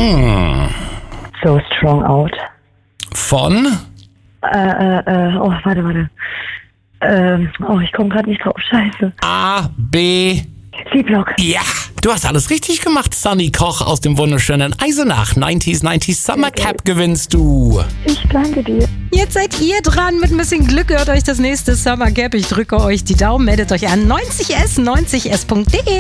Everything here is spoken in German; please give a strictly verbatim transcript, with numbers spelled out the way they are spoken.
Hm. So Strong Out. Von? Äh, äh, äh, oh, warte, warte. Ähm, oh, ich komme gerade nicht drauf. Scheiße. A, B... C-Block. Ja, du hast alles richtig gemacht, Sunny Koch aus dem wunderschönen Eisenach. neunziger neunzig Summer Cap gewinnst du. Ich danke dir. Jetzt seid ihr dran. Mit ein bisschen Glück hört euch das nächste Summer Cap. Ich drücke euch die Daumen, meldet euch an neunzig s neunzig s punkt de.